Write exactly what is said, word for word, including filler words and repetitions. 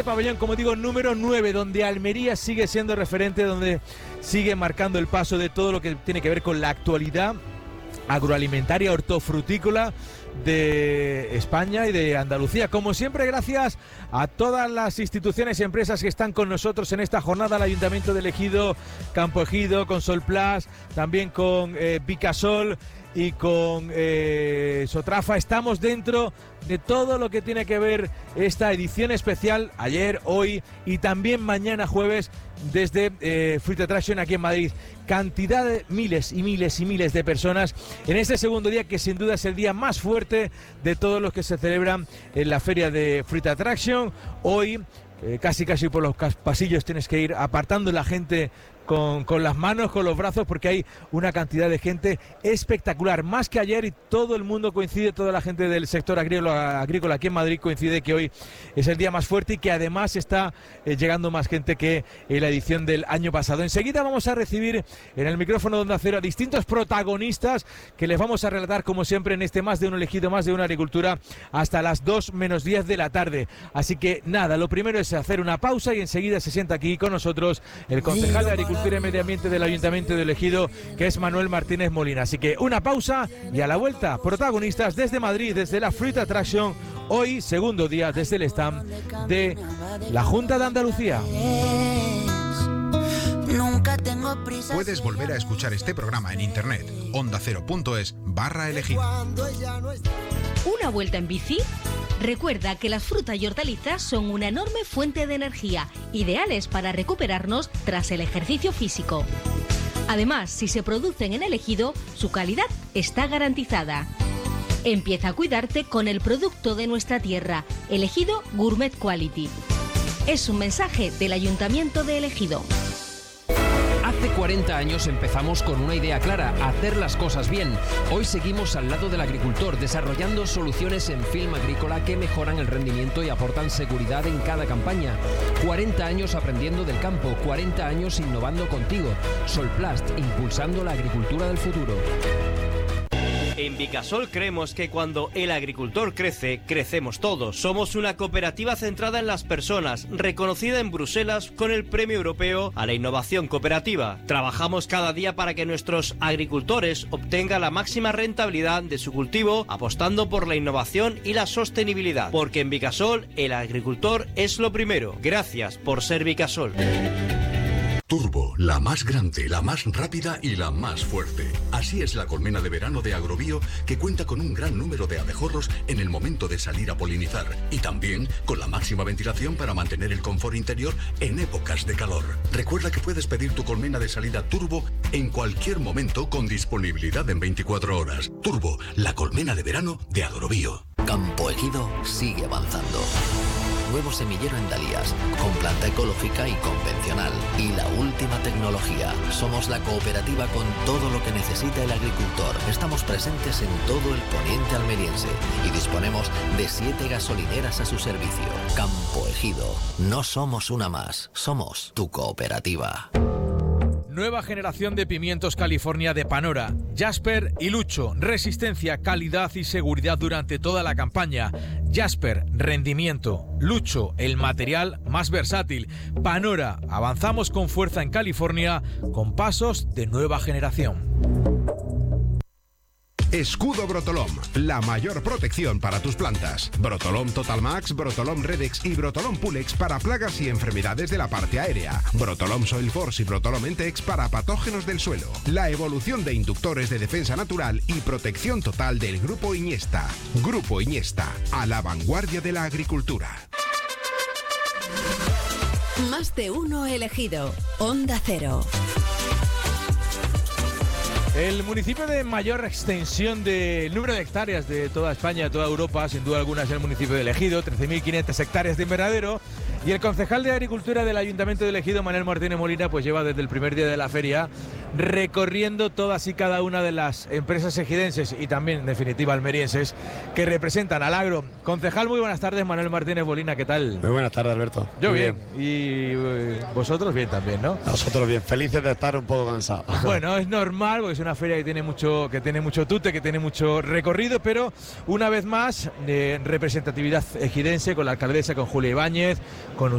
pabellón, como digo, número nueve, donde Almería sigue siendo referente, donde sigue marcando el paso de todo lo que tiene que ver con la actualidad agroalimentaria, hortofrutícola de España y de Andalucía. Como siempre, gracias a todas las instituciones y empresas que están con nosotros en esta jornada, al Ayuntamiento de Ejido, Campo Ejido, con Solplast, también con eh, Vicasol y con eh, Sotrafa. Estamos dentro de todo lo que tiene que ver esta edición especial, ayer, hoy y también mañana jueves, desde eh, Fruit Attraction aquí en Madrid. Cantidad de miles y miles y miles de personas en este segundo día, que sin duda es el día más fuerte de todos los que se celebran en la feria de Fruit Attraction. Hoy eh, casi casi por los pasillos tienes que ir apartando la gente Con, con las manos, con los brazos, porque hay una cantidad de gente espectacular, más que ayer, y todo el mundo coincide, toda la gente del sector agrícola, agrícola aquí en Madrid coincide que hoy es el día más fuerte y que además está eh, llegando más gente que en la edición del año pasado. Enseguida vamos a recibir en el micrófono de Onda Cero a distintos protagonistas que les vamos a relatar, como siempre, en este Más de Uno Elegido, Más de Una Agricultura, hasta las dos menos diez de la tarde. Así que nada, lo primero es hacer una pausa y enseguida se sienta aquí con nosotros el concejal de Agricultura y Medio Ambiente del Ayuntamiento de Ejido, que es Manuel Martínez Molina. Así que una pausa y a la vuelta, protagonistas desde Madrid, desde la Fruit Attraction, hoy segundo día desde el stand de la Junta de Andalucía. Puedes volver a escuchar este programa en internet, ondacero.es barra elegido. ¿Una vuelta en bici? Recuerda que las frutas y hortalizas son una enorme fuente de energía, ideales para recuperarnos tras el ejercicio físico. Además, si se producen en el Ejido, su calidad está garantizada. Empieza a cuidarte con el producto de nuestra tierra, El Ejido Gourmet Quality. Es un mensaje del Ayuntamiento de El Ejido. Hace cuarenta años empezamos con una idea clara: hacer las cosas bien. Hoy seguimos al lado del agricultor, desarrollando soluciones en film agrícola que mejoran el rendimiento y aportan seguridad en cada campaña. cuarenta años aprendiendo del campo, cuarenta años innovando contigo. Solplast, impulsando la agricultura del futuro. En Vicasol creemos que cuando el agricultor crece, crecemos todos. Somos una cooperativa centrada en las personas, reconocida en Bruselas con el Premio Europeo a la Innovación Cooperativa. Trabajamos cada día para que nuestros agricultores obtengan la máxima rentabilidad de su cultivo, apostando por la innovación y la sostenibilidad. Porque en Vicasol, el agricultor es lo primero. Gracias por ser Vicasol. Turbo, la más grande, la más rápida y la más fuerte. Así es la colmena de verano de Agrobio, que cuenta con un gran número de abejorros en el momento de salir a polinizar, y también con la máxima ventilación para mantener el confort interior en épocas de calor. Recuerda que puedes pedir tu colmena de salida Turbo en cualquier momento, con disponibilidad en veinticuatro horas. Turbo, la colmena de verano de Agrobio. Campo Ejido sigue avanzando. Nuevo semillero en Dalías, con planta ecológica y convencional, y la última tecnología. Somos la cooperativa con todo lo que necesita el agricultor. Estamos presentes en todo el poniente almeriense y disponemos de siete gasolineras a su servicio. Campo Ejido, no somos una más, somos tu cooperativa. Nueva generación de pimientos California de Panora, Jasper y Lucho. Resistencia, calidad y seguridad durante toda la campaña. Jasper, rendimiento. Lucho, el material más versátil. Panora, avanzamos con fuerza en California con pasos de nueva generación. Escudo Brotolom, la mayor protección para tus plantas. Brotolom Total Max, Brotolom Redex y Brotolom Pulex para plagas y enfermedades de la parte aérea. Brotolom Soil Force y Brotolom Entex para patógenos del suelo. La evolución de inductores de defensa natural y protección total del Grupo Iniesta. Grupo Iniesta, a la vanguardia de la agricultura. Más de Uno Elegido. Onda Cero. El municipio de mayor extensión de número de hectáreas de toda España, de toda Europa, sin duda alguna, es el municipio de Ejido, trece mil quinientas hectáreas de invernadero. Y el concejal de Agricultura del Ayuntamiento de Ejido, Manuel Martínez Molina, pues lleva desde el primer día de la feria recorriendo todas y cada una de las empresas ejidenses y también, en definitiva, almerienses que representan al agro. Concejal, muy buenas tardes, Manuel Martínez Molina, ¿qué tal? Muy buenas tardes, Alberto. Yo muy bien. bien. Y eh, vosotros bien también, ¿no? Nosotros bien, felices de estar un poco cansados. Bueno, es normal, porque es una feria que tiene mucho, que tiene mucho tute, que tiene mucho recorrido, pero una vez más, eh, representatividad ejidense con la alcaldesa, con Julia Ibáñez, con